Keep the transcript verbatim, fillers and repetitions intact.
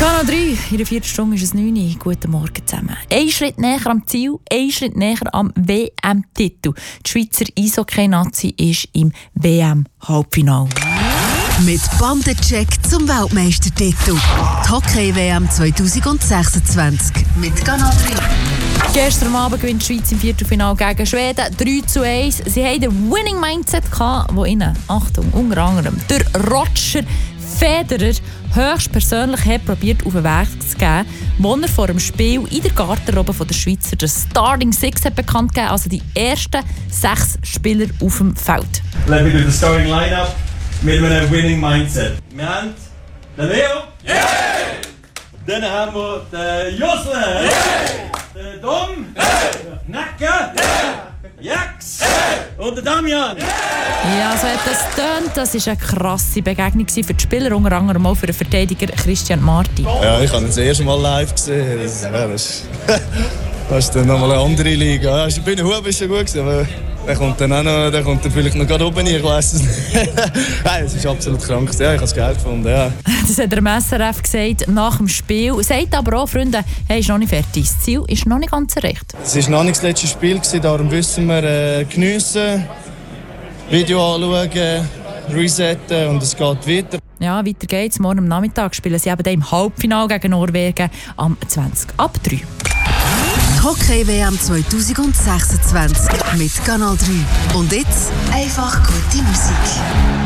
Kanal drei, in der vierten Stunde ist es neun Uhr. Guten Morgen zusammen. Ein Schritt näher am Ziel, ein Schritt näher am W M-Titel. Die Schweizer Eishockey-Nazi ist im W M-Halbfinale. Mit Bandencheck zum Weltmeistertitel. Die Hockey-W M zwanzig sechsundzwanzig mit Kanal drei. Gestern Abend gewinnt die Schweiz im Viertelfinale gegen Schweden drei zu eins. Sie hatten den Winning Mindset, wo ihnen, Achtung, unter anderem der Roger Federer höchstpersönlich hat probiert auf den Weg zu geben, wo er vor dem Spiel in der Garderobe der Schweizer das Starting Six hat bekannt gegeben, also die ersten sechs Spieler auf dem Feld. Let me do the starting lineup mit einem Winning Mindset. Wir haben den Leo. Yeah! Dann haben wir den Josle. Yeah! Den Dom. Yeah! Den Nacke. Yeah! Jax. Yeah! Und den Damian. Yeah! Ja, so hat das getönt. Das war eine krasse Begegnung für die Spieler, unter anderem auch für den Verteidiger Christian Marti. Ja, ich habe ihn das erste Mal live gesehen. Das, ja, das, das ist dann nochmal eine andere Liga. Ja, die Bühne Hub ist schon gut gewesen, aber der kommt dann auch noch, der kommt dann vielleicht noch gerade oben hin, ich weiss es nicht. Nein, es ist absolut krank. Ja, ich habe es geil gefunden, ja. Das hat der im S R F gesagt nach dem Spiel. Er sagt aber auch, Freunde, hey, ist noch nicht fertig. Das Ziel ist noch nicht ganz erreicht. Es war noch nicht das letzte Spiel, darum müssen wir äh, geniessen, Video anschauen, resetten und es geht weiter. Ja, weiter geht's. Morgen am Nachmittag spielen sie eben im Halbfinale gegen Norwegen am zwanzig ab drei. Hockey-W M zwanzig sechsundzwanzig mit Kanal drei. Und jetzt einfach gute Musik.